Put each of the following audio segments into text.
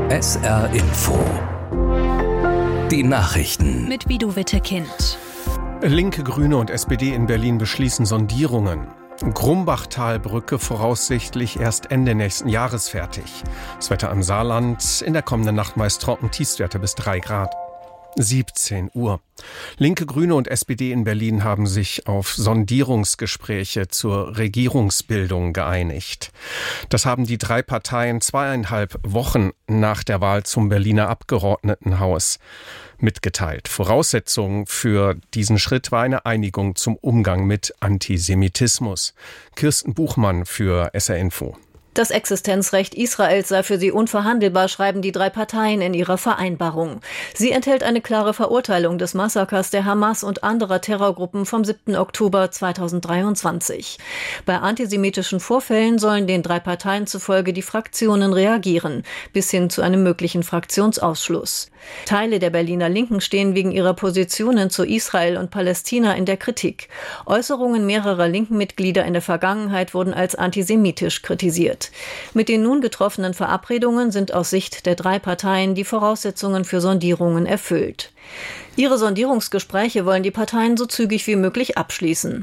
SR Info. Die Nachrichten. Mit Vido Wittekind. Linke, Grüne und SPD in Berlin beschließen Sondierungen. Grumbachtalbrücke voraussichtlich erst Ende nächsten Jahres fertig. Das Wetter im Saarland: in der kommenden Nacht meist trocken, Tiefstwerte bis 3 Grad. 17 Uhr. Linke, Grüne und SPD in Berlin haben sich auf Sondierungsgespräche zur Regierungsbildung geeinigt. Das haben die 3 Parteien 2,5 Wochen nach der Wahl zum Berliner Abgeordnetenhaus mitgeteilt. Voraussetzung für diesen Schritt war eine Einigung zum Umgang mit Antisemitismus. Kirsten Buchmann für SR Info. Das Existenzrecht Israels sei für sie unverhandelbar, schreiben die 3 Parteien in ihrer Vereinbarung. Sie enthält eine klare Verurteilung des Massakers der Hamas und anderer Terrorgruppen vom 7. Oktober 2023. Bei antisemitischen Vorfällen sollen den 3 Parteien zufolge die Fraktionen reagieren, bis hin zu einem möglichen Fraktionsausschluss. Teile der Berliner Linken stehen wegen ihrer Positionen zu Israel und Palästina in der Kritik. Äußerungen mehrerer linken Mitglieder in der Vergangenheit wurden als antisemitisch kritisiert. Mit den nun getroffenen Verabredungen sind aus Sicht der 3 Parteien die Voraussetzungen für Sondierungen erfüllt. Ihre Sondierungsgespräche wollen die Parteien so zügig wie möglich abschließen.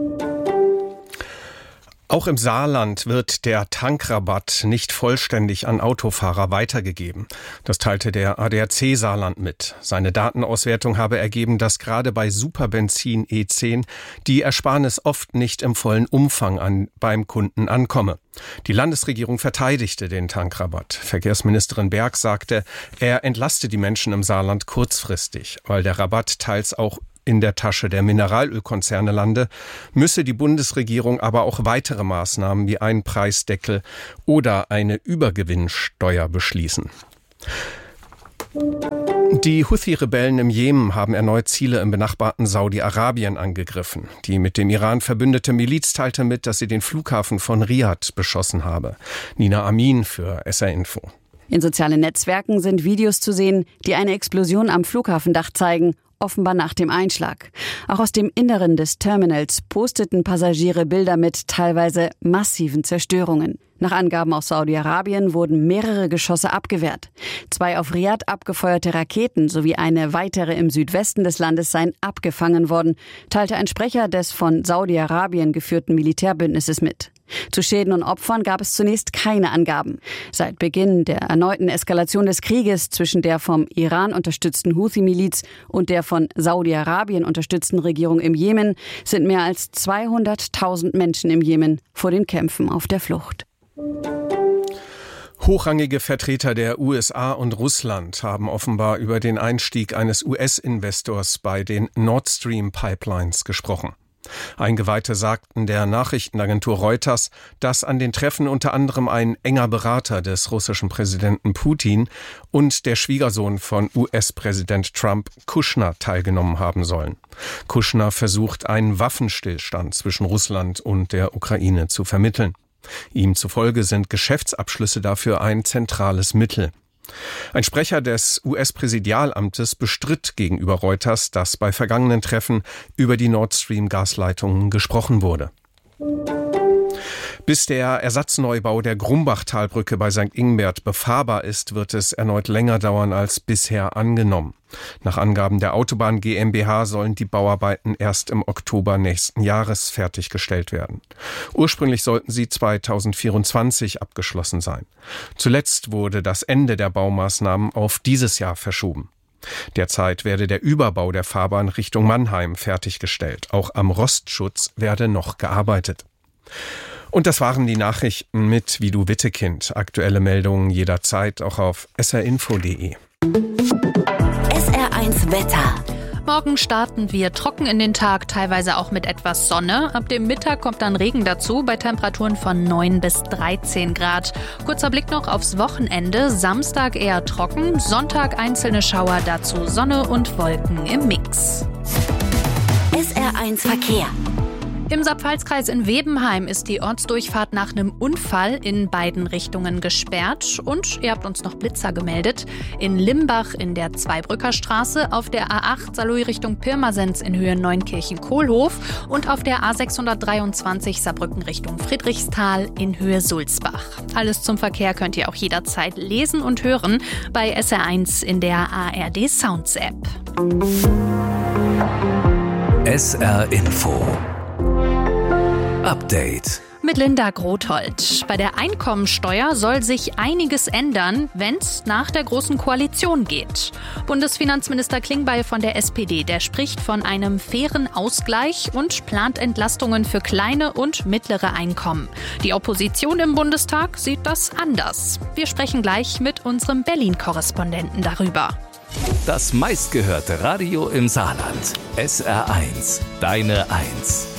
Auch im Saarland wird der Tankrabatt nicht vollständig an Autofahrer weitergegeben. Das teilte der ADAC Saarland mit. Seine Datenauswertung habe ergeben, dass gerade bei Superbenzin E10 die Ersparnis oft nicht im vollen Umfang beim Kunden ankomme. Die Landesregierung verteidigte den Tankrabatt. Verkehrsministerin Berg sagte, er entlaste die Menschen im Saarland kurzfristig, weil der Rabatt teils auch in der Tasche der Mineralölkonzerne lande, müsse die Bundesregierung aber auch weitere Maßnahmen wie einen Preisdeckel oder eine Übergewinnsteuer beschließen. Die Houthi-Rebellen im Jemen haben erneut Ziele im benachbarten Saudi-Arabien angegriffen. Die mit dem Iran verbündete Miliz teilte mit, dass sie den Flughafen von Riyadh beschossen habe. Nina Amin für SR Info. In sozialen Netzwerken sind Videos zu sehen, die eine Explosion am Flughafendach zeigen, offenbar nach dem Einschlag. Auch aus dem Inneren des Terminals posteten Passagiere Bilder mit teilweise massiven Zerstörungen. Nach Angaben aus Saudi-Arabien wurden mehrere Geschosse abgewehrt. 2 auf Riyadh abgefeuerte Raketen sowie eine weitere im Südwesten des Landes seien abgefangen worden, teilte ein Sprecher des von Saudi-Arabien geführten Militärbündnisses mit. Zu Schäden und Opfern gab es zunächst keine Angaben. Seit Beginn der erneuten Eskalation des Krieges zwischen der vom Iran unterstützten Houthi-Miliz und der von Saudi-Arabien unterstützten Regierung im Jemen sind mehr als 200.000 Menschen im Jemen vor den Kämpfen auf der Flucht. Hochrangige Vertreter der USA und Russland haben offenbar über den Einstieg eines US-Investors bei den Nord Stream Pipelines gesprochen. Eingeweihte sagten der Nachrichtenagentur Reuters, dass an den Treffen unter anderem ein enger Berater des russischen Präsidenten Putin und der Schwiegersohn von US-Präsident Trump, Kushner, teilgenommen haben sollen. Kushner versucht, einen Waffenstillstand zwischen Russland und der Ukraine zu vermitteln. Ihm zufolge sind Geschäftsabschlüsse dafür ein zentrales Mittel. Ein Sprecher des US-Präsidialamtes bestritt gegenüber Reuters, dass bei vergangenen Treffen über die Nord Stream-Gasleitungen gesprochen wurde. Bis der Ersatzneubau der Grumbachtalbrücke bei St. Ingbert befahrbar ist, wird es erneut länger dauern als bisher angenommen. Nach Angaben der Autobahn GmbH sollen die Bauarbeiten erst im Oktober nächsten Jahres fertiggestellt werden. Ursprünglich sollten sie 2024 abgeschlossen sein. Zuletzt wurde das Ende der Baumaßnahmen auf dieses Jahr verschoben. Derzeit werde der Überbau der Fahrbahn Richtung Mannheim fertiggestellt. Auch am Rostschutz werde noch gearbeitet. Und das waren die Nachrichten mit Vido Wittekind. Aktuelle Meldungen jederzeit auch auf srinfo.de. SR1 Wetter. Morgen starten wir trocken in den Tag, teilweise auch mit etwas Sonne. Ab dem Mittag kommt dann Regen dazu, bei Temperaturen von 9 bis 13 Grad. Kurzer Blick noch aufs Wochenende. Samstag eher trocken, Sonntag einzelne Schauer, dazu Sonne und Wolken im Mix. SR1 Verkehr. Im Saarpfalzkreis in Webenheim ist die Ortsdurchfahrt nach einem Unfall in beiden Richtungen gesperrt. Und ihr habt uns noch Blitzer gemeldet. In Limbach in der Zweibrücker Straße, auf der A8 Saarlouis Richtung Pirmasens in Höhe Neunkirchen-Kohlhof und auf der A623 Saarbrücken Richtung Friedrichsthal in Höhe Sulzbach. Alles zum Verkehr könnt ihr auch jederzeit lesen und hören bei SR1 in der ARD Sounds App. SR Info Update Mit Linda Grothold. Bei der Einkommensteuer soll sich einiges ändern, wenn es nach der Großen Koalition geht. Bundesfinanzminister Klingbeil von der SPD, der spricht von einem fairen Ausgleich und plant Entlastungen für kleine und mittlere Einkommen. Die Opposition im Bundestag sieht das anders. Wir sprechen gleich mit unserem Berlin-Korrespondenten darüber. Das meistgehörte Radio im Saarland. SR1, deine 1.